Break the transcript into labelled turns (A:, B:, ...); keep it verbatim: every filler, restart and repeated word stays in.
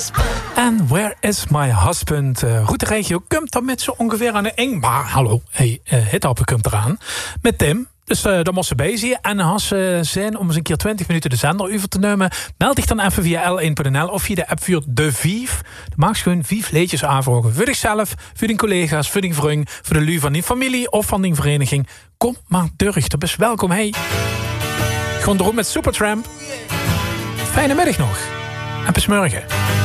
A: And where is my husband? Uh, Route Regio komt dan met zo ongeveer aan de eng. Maar hallo, hey, uh, Hitappen komt eraan. Met Tim. Dus uh, dan moest ze bezig. En als ze uh, zijn om eens een keer twintig minuten de zender over te nemen, meld dich dan even via L één punt N L of via de app voor de Vief. Dan mag je gewoon vijf leedjes aanvragen. Voor zichzelf, voor je collega's, voor je vriend, voor de lui van die familie of van die vereniging. Kom maar terug, dat is welkom. Hey. Gewoon erom met Supertramp. Fijne middag nog. En besmurgen.